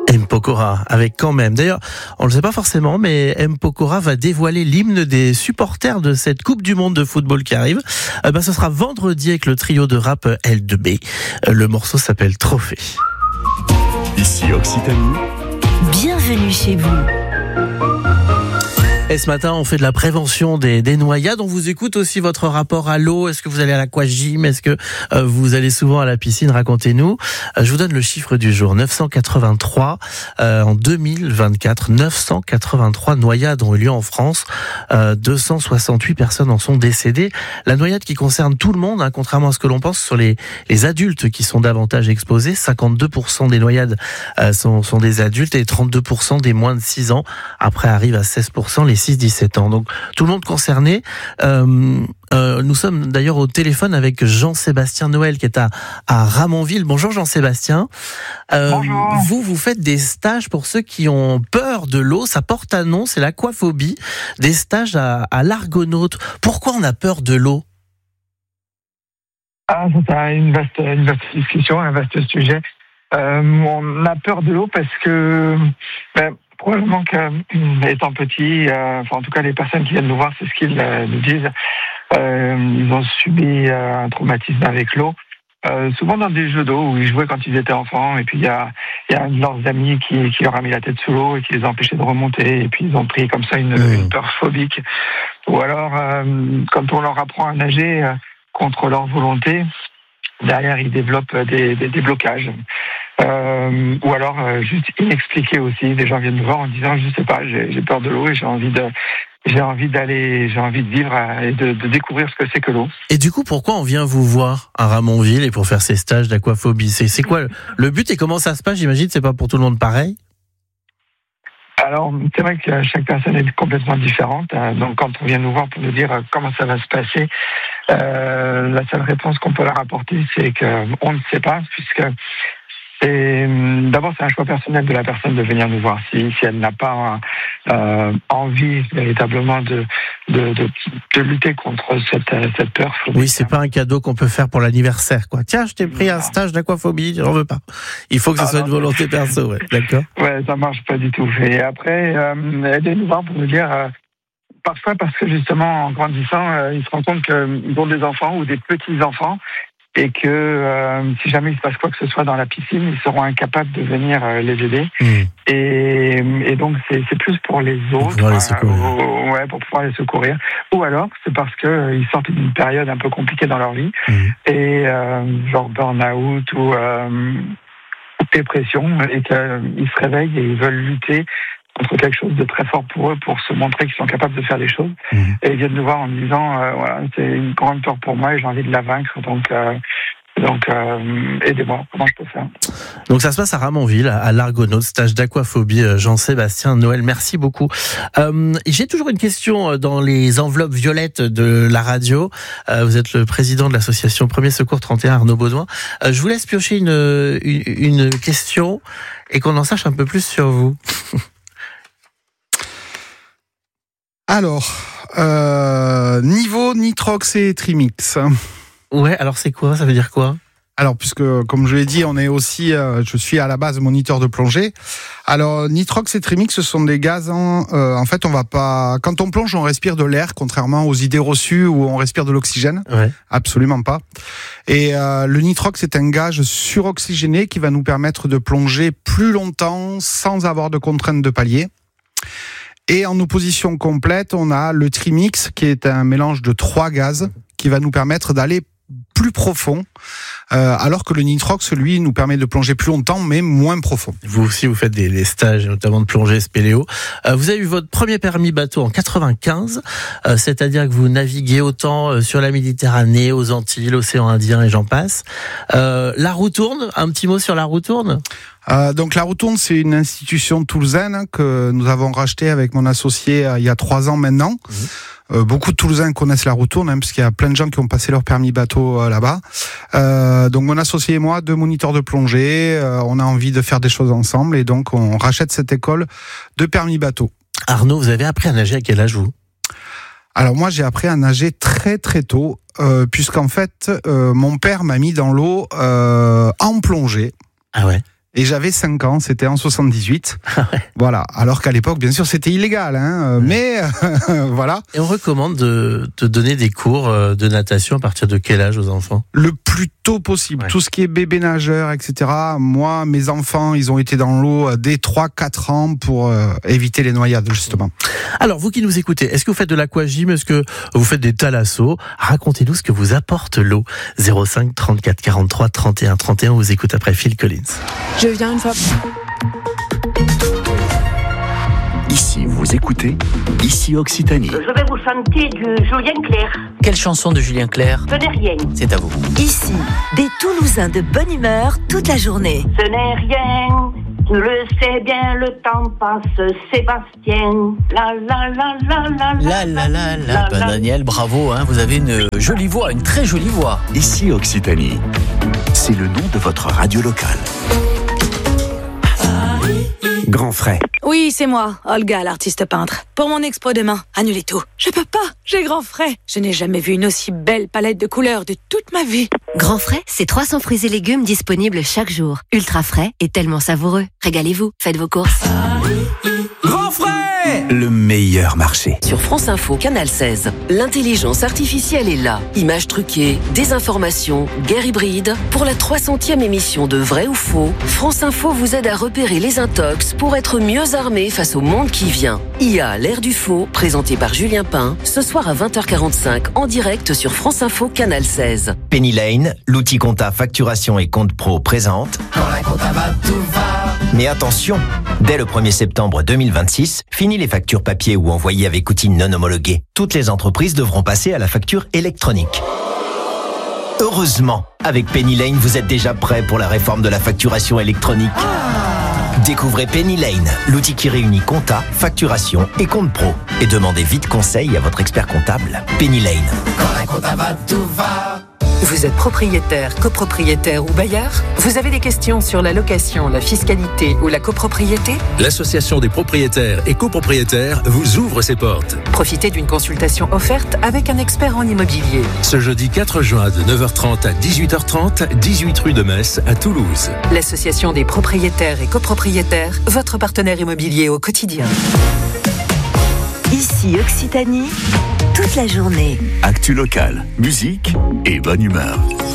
M. Pokora, avec quand même. D'ailleurs, on ne le sait pas forcément, mais M. Pokora va dévoiler l'hymne des supporters de cette Coupe du Monde de football qui arrive. Ce sera vendredi avec le trio de rap L2B. Le morceau s'appelle Trophée. Ici Occitanie. Bienvenue chez vous. Et ce matin, on fait de la prévention des noyades. On vous écoute aussi votre rapport à l'eau. Est-ce que vous allez à l'aquagym? Est-ce que vous allez souvent à la piscine? Racontez-nous. Je vous donne le chiffre du jour. 983 en 2024. 983 noyades ont eu lieu en France. 268 personnes en sont décédées. La noyade qui concerne tout le monde, contrairement à ce que l'on pense, sur les adultes qui sont davantage exposés. 52% des noyades sont des adultes et 32% des moins de 6 ans. Après arrivent à 16% les 6-17 ans. Donc tout le monde concerné. Nous sommes d'ailleurs au téléphone avec Jean-Sébastien Noël qui est à Ramonville. Bonjour Jean-Sébastien. Bonjour. Vous faites des stages pour ceux qui ont peur de l'eau. Ça porte un nom, c'est l'aquaphobie. Des stages à l'Argonaute. Pourquoi on a peur de l'eau? Ça c'est une vaste discussion, un vaste sujet. On a peur de l'eau parce que probablement qu'étant petit, en tout cas les personnes qui viennent nous voir, c'est ce qu'ils nous disent, ils ont subi un traumatisme avec l'eau. Souvent dans des jeux d'eau où ils jouaient quand ils étaient enfants, et puis il y a un de leurs amis qui leur a mis la tête sous l'eau et qui les a empêchés de remonter, et puis ils ont pris comme ça une peur phobique. Ou alors, quand on leur apprend à nager contre leur volonté, derrière ils développent des blocages. Ou alors juste inexpliqué aussi. Des gens viennent me voir en disant je sais pas, j'ai peur de l'eau et j'ai envie de vivre et de découvrir ce que c'est que l'eau. Et du coup, pourquoi on vient vous voir à Ramonville et pour faire ces stages d'aquaphobie? C'est quoi le but et comment ça se passe? J'imagine c'est pas pour tout le monde pareil. Alors, c'est vrai que chaque personne est complètement différente. Donc, quand on vient nous voir pour nous dire comment ça va se passer, la seule réponse qu'on peut leur apporter, c'est qu'on ne sait pas, puisque d'abord, c'est un choix personnel de la personne de venir nous voir. Si elle n'a pas envie véritablement de lutter contre cette peur. Oui, c'est pas un cadeau qu'on peut faire pour l'anniversaire, quoi. Tiens, je t'ai pris un stage d'aquaphobie, j'en veux pas. Il faut que ce soit une volonté perso, ouais. D'accord. Ouais, ça marche pas du tout. Et après, elle vient nous voir pour nous dire. Parfois parce que justement, en grandissant, ils se rendent compte qu'ils ont des enfants ou des petits-enfants et que si jamais il se passe quoi que ce soit dans la piscine, ils seront incapables de venir les aider. Et donc, c'est plus pour les autres, pour pouvoir les secourir. Ou alors, c'est parce qu'ils sortent d'une période un peu compliquée dans leur vie, et genre burn-out ou dépression, et qu'ils se réveillent et ils veulent lutter contre quelque chose de très fort pour eux, pour se montrer qu'ils sont capables de faire des choses. Et ils viennent nous voir en me disant c'est une grande peur pour moi et j'ai envie de la vaincre, donc aidez-moi, comment je peux faire? Donc ça se passe à Ramonville, à l'Argonaute, stage d'aquaphobie. Jean-Sébastien Noël, merci beaucoup. J'ai toujours une question dans les enveloppes violettes de la radio. Vous êtes le président de l'association Premier Secours 31, Arnaud Baudouin. Je vous laisse piocher une question et qu'on en sache un peu plus sur vous. Alors, niveau nitrox et trimix. Ouais, alors c'est quoi? Ça veut dire quoi? Alors, puisque, comme je l'ai dit, on est aussi, je suis à la base moniteur de plongée. Alors, nitrox et trimix, ce sont des gaz, en fait, on va pas, quand on plonge, on respire de l'air, contrairement aux idées reçues où on respire de l'oxygène. Ouais. Absolument pas. Et, le nitrox est un gaz suroxygéné qui va nous permettre de plonger plus longtemps sans avoir de contraintes de palier. Et en opposition complète, on a le trimix, qui est un mélange de 3 gaz, qui va nous permettre d'aller plus profond, alors que le nitrox, lui, nous permet de plonger plus longtemps, mais moins profond. Vous aussi, vous faites des stages, notamment de plongée spéléo. Vous avez eu votre premier permis bateau en 95, c'est-à-dire que vous naviguez autant sur la Méditerranée, aux Antilles, l'océan Indien et j'en passe. La roue tourne, un petit mot sur la roue tourne? Donc la roue tourne, c'est une institution toulousaine que nous avons rachetée avec mon associé il y a 3 ans maintenant. Beaucoup de Toulousains connaissent la roue tourne, parce qu'il y a plein de gens qui ont passé leur permis bateau là-bas. Donc mon associé et moi, 2 moniteurs de plongée, on a envie de faire des choses ensemble et donc on rachète cette école de permis bateau. Arnaud, vous avez appris à nager à quel âge vous? Alors moi j'ai appris à nager très très tôt, puisqu'en fait mon père m'a mis dans l'eau en plongée. Ah ouais. Et j'avais 5 ans, c'était en 78. Voilà. Alors qu'à l'époque, bien sûr, c'était illégal, mais voilà. Et on recommande de donner des cours de natation à partir de quel âge aux enfants ? Le plus tôt possible. Tout ce qui est bébé nageur, etc. Moi, mes enfants, ils ont été dans l'eau dès 3-4 ans pour éviter les noyades, justement. Alors, vous qui nous écoutez, est-ce que vous faites de l'aquagym ? Est-ce que vous faites des thalassos ? Racontez-nous ce que vous apporte l'eau. 05 34 43 31 31, on vous écoute après Phil Collins. Je viens une fois. Ici, vous écoutez Ici Occitanie. Je vais vous chanter du Julien Clerc. Quelle chanson de Julien Clerc ? Ce n'est rien. C'est à vous. Ici, des Toulousains de bonne humeur toute la journée. Ce n'est rien. Tu le sais bien, le temps passe, Sébastien. La la la la la la la la. Ben Daniel, bravo, vous avez une jolie voix, une très jolie voix. Ici Occitanie. C'est le nom de votre radio locale. Grand Frais. Oui, c'est moi, Olga, l'artiste peintre. Pour mon expo demain, annulez tout. Je peux pas, j'ai grand frais. Je n'ai jamais vu une aussi belle palette de couleurs de toute ma vie. Grand Frais, c'est 300 fruits et légumes disponibles chaque jour. Ultra frais et tellement savoureux. Régalez-vous, faites vos courses. Grand Frais ! Le meilleur marché. Sur France Info, Canal 16, l'intelligence artificielle est là. Images truquées, désinformation, guerre hybride. Pour la 300e émission de Vrai ou Faux, France Info vous aide à repérer les intox pour être mieux armé face au monde qui vient. IA, l'ère du faux, présenté par Julien Pain, ce soir à 20h45 en direct sur France Info, Canal 16. Penny Lane, l'outil compta facturation et compte pro présente. Quand la compta va, tout va. Mais attention, dès le 1er septembre 2026, fini les factures papier ou envoyées avec outils non homologués. Toutes les entreprises devront passer à la facture électronique. Heureusement, avec Penny Lane, vous êtes déjà prêt pour la réforme de la facturation électronique. Découvrez Penny Lane, l'outil qui réunit compta, facturation et compte pro. Et demandez vite conseil à votre expert comptable. Penny Lane. Quand la compta va, tout va. Vous êtes propriétaire, copropriétaire ou bailleur ? Vous avez des questions sur la location, la fiscalité ou la copropriété ? L'Association des propriétaires et copropriétaires vous ouvre ses portes. Profitez d'une consultation offerte avec un expert en immobilier. Ce jeudi 4 juin de 9h30 à 18h30, 18 rue de Metz à Toulouse. L'Association des propriétaires et copropriétaires, votre partenaire immobilier au quotidien. Ici Occitanie, toute la journée. Actu locale, musique et bonne humeur.